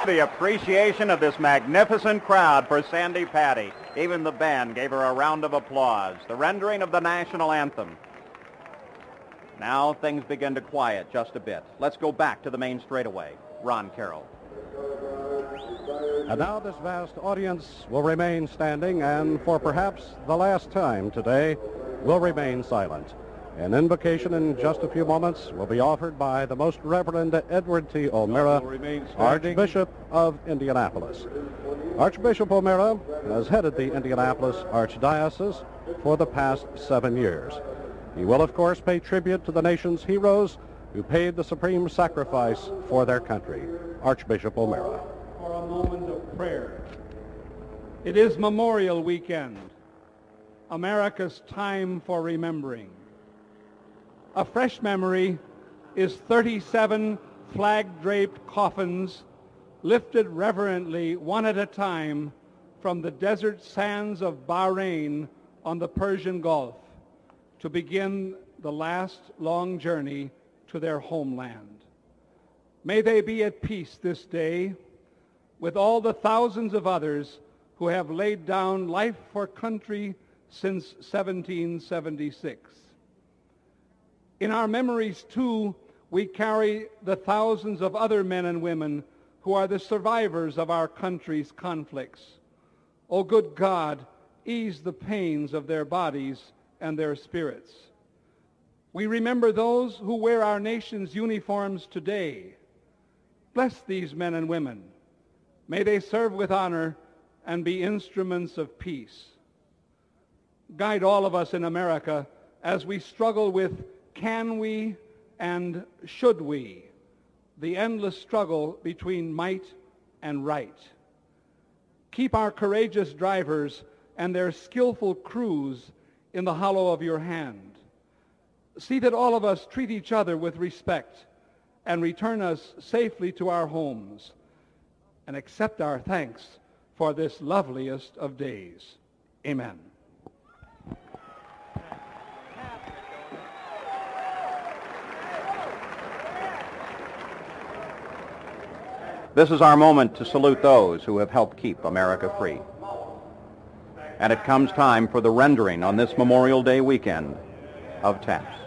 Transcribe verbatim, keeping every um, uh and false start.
The appreciation of this magnificent crowd for Sandi Patty. Even the band gave her a round of applause. The rendering of the national anthem. Now things begin to quiet just a bit. Let's go back to the main straightaway. Ron Carroll. And now this vast audience will remain standing and for perhaps the last time today will remain silent. An invocation in just a few moments will be offered by the Most Reverend Edward T. O'Meara, Archbishop of Indianapolis. Archbishop O'Meara has headed the Indianapolis Archdiocese for the past seven years. He will, of course, pay tribute to the nation's heroes who paid the supreme sacrifice for their country. Archbishop O'Meara. For a moment of prayer. It is Memorial Weekend, America's time for remembering. A fresh memory is thirty-seven flag-draped coffins lifted reverently one at a time from the desert sands of Bahrain on the Persian Gulf to begin the last long journey to their homeland. May they be at peace this day with all the thousands of others who have laid down life for country since seventeen seventy-six. In our memories, too, we carry the thousands of other men and women who are the survivors of our country's conflicts. O good God, ease the pains of their bodies and their spirits. We remember those who wear our nation's uniforms today. Bless these men and women. May they serve with honor and be instruments of peace. Guide all of us in America as we struggle with can we and should we, the endless struggle between might and right. Keep our courageous drivers and their skillful crews in the hollow of your hand. See that all of us treat each other with respect and return us safely to our homes, and accept our thanks for this loveliest of days. Amen. This is our moment to salute those who have helped keep America free. And it comes time for the rendering on this Memorial Day weekend of taps.